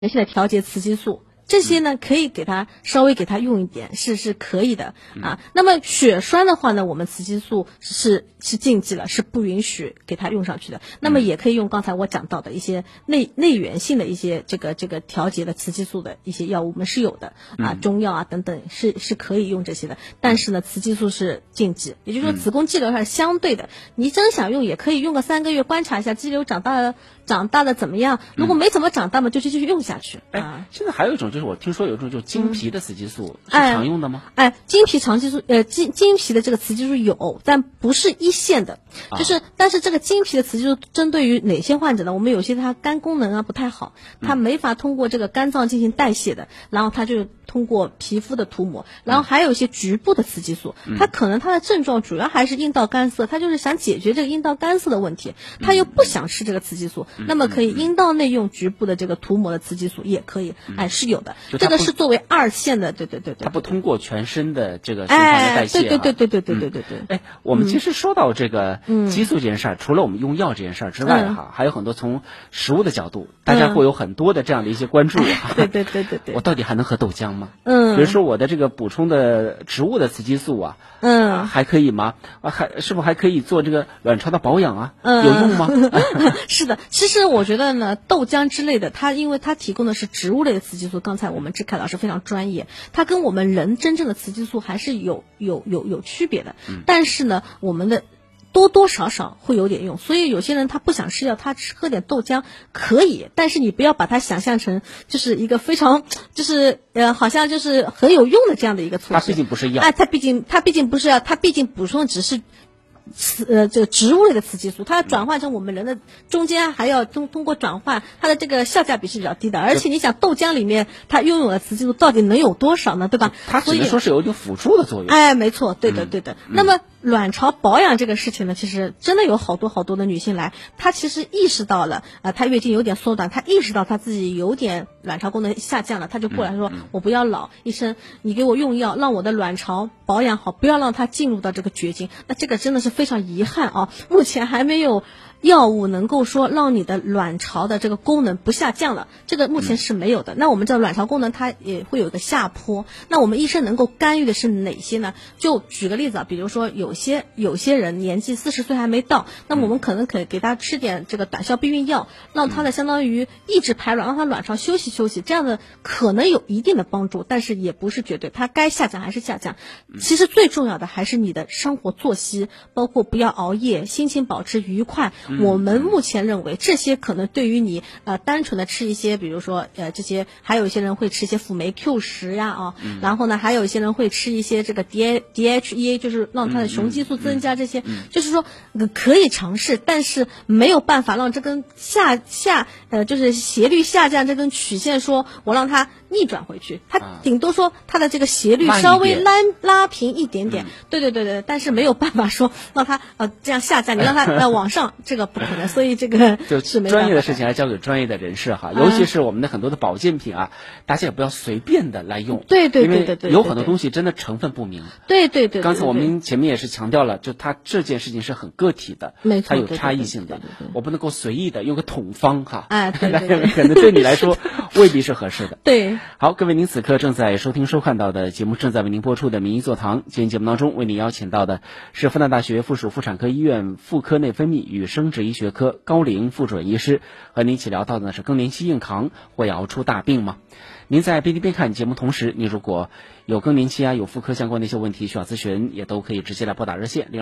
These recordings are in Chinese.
现在调节雌激素。这些呢，可以给它稍微给它用一点，是可以的啊。那么血栓的话呢，我们雌激素是禁忌了，是不允许给它用上去的。那么也可以用刚才我讲到的一些内源性的一些这个调节的雌激素的一些药物，我们是有的啊，中药啊等等是可以用这些的。但是呢，雌激素是禁忌，也就是说子宫肌瘤上是相对的。你真想用也可以用个3个月，观察一下肌瘤长大的怎么样。如果没怎么长大嘛，就继续用下去。 现在还有一种就是我听说有一种就经皮的雌激素是常用的吗？ 经皮长激素经皮的这个雌激素有，但不是一线的，但是这个经皮的雌激素针对于哪些患者呢？我们有些他肝功能不太好，他没法通过这个肝脏进行代谢的，然后他就通过皮肤的涂抹，然后还有一些局部的雌激素，他可能他的症状主要还是阴道干涩，他就是想解决这个阴道干涩的问题，他又不想吃这个雌激素，那么可以阴道内用局部的这个涂抹的雌激素也可以，是有的，这个是作为2线的，对。 它不通过全身的这个循环的代谢。 对。 我们其实说到这个激素这件事儿，除了我们用药这件事儿之外还有很多从食物的角度，大家会有很多的这样的一些关注。 对。 我到底还能喝豆浆吗？比如说我的这个补充的植物的雌激素还可以吗？是否还可以做这个卵巢的保养有用吗？ 是的，其实我觉得呢，豆浆之类的，因为它提供的是植物类的雌激素，刚才我们志凯老师非常专业，它跟我们人真正的雌激素还是有区别的。但是呢，我们的多多少少会有点用，所以有些人他不想吃药，他喝点豆浆可以，但是你不要把它想象成就是一个非常好像就是很有用的这样的一个措施。 它毕竟不是药， 它毕竟不是药，它毕竟补充的只是这个植物类的雌激素，它转换成我们人的中间还要通过转换，它的这个效价比是比较低的。而且你想豆浆里面它拥有的雌激素到底能有多少呢？对吧？ 它只能说是有一点辅助的作用。 没错，对的。那么卵巢保养这个事情呢，其实真的有好多的女性来，她其实意识到了她月经有点缩短，她意识到她自己有点卵巢功能下降了，她就过来说我不要老，医生你给我用药让我的卵巢保养好，不要让它进入到这个绝经。那这个真的是非常遗憾目前还没有药物能够说让你的卵巢的这个功能不下降了，这个目前是没有的。那我们知道卵巢功能它也会有一个下坡，那我们医生能够干预的是哪些呢？就举个例子比如说有些人年纪40岁还没到，那么我们可能可以给他吃点这个短效避孕药，让他的相当于抑制排卵，让他卵巢休息，这样的可能有一定的帮助，但是也不是绝对，它该下降还是下降。其实最重要的还是你的生活作息，包括不要熬夜，心情保持愉快。我们目前认为这些可能对于你单纯的吃一些比如说这些，还有一些人会吃一些辅酶 Q10然后呢还有一些人会吃一些这个 DHEA 就是让他的雄激素增加，这些就是说可以尝试，但是没有办法让这根就是斜率下降这根曲线说我让它逆转回去，它顶多说它的这个斜率稍微拉平一点点，对，但是没有办法说让它这样下降，你让它往上这个不可能，所以这个是没办法。 专业的事情还交给专业的人士尤其是我们的很多的保健品大家也不要随便的来用。 对， 因为有很多东西真的成分不明。 对。 刚才我们前面也是强调了，就它这件事情是很个体的， 没错， 它有差异性的。我不能够随意的用个统方对， 可能对你来说未必是合适的。 对， 好，各位，您此刻正在收听收看到的节目正在为您播出的名医座堂。今天节目当中为您邀请到的是复旦大学附属妇产科医院妇科内分泌与生殖医学科高龄副主任医师，和您一起聊到的呢是更年期硬扛会熬出大病吗？您在边听边看节目同时，您如果有更年期有妇科相关的一些问题需要咨询，也都可以直接来拨打热线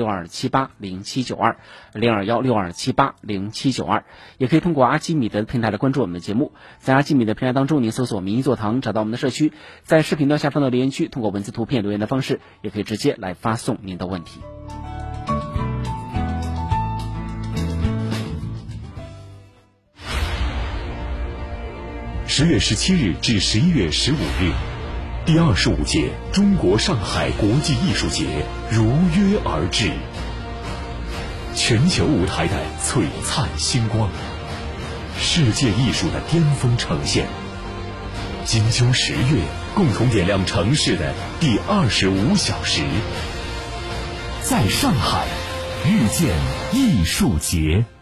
0216278072 0216278072，也可以通过阿基米德平台来关注我们的节目。在阿基米德平台当中，您搜索名医座堂，找到我们的社区，在视频端下方的留言区，通过文字图片留言的方式，也可以直接来发送您的问题。 10月17日至11月15日，第25届中国上海国际艺术节如约而至，全球舞台的璀璨星光，世界艺术的巅峰呈现。金秋10月，共同点亮城市的第25小时，在上海遇见艺术节。